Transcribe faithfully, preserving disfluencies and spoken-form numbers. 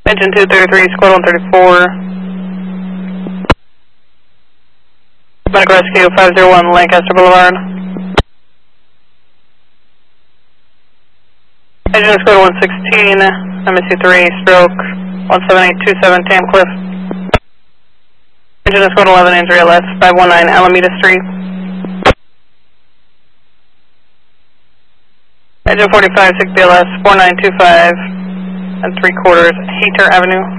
Engine two thirty-three, Squad one thirty-four. Medical Rescue five zero one, Lancaster Boulevard. Engine Squad one sixteen, M S C three, stroke one seven eight two seven, Tam Cliff. Engine Squad eleven, Andrea L S, five one nine, Alameda Street. Engine forty-five, six B L S, four nine two five and three quarters, Hayter Avenue.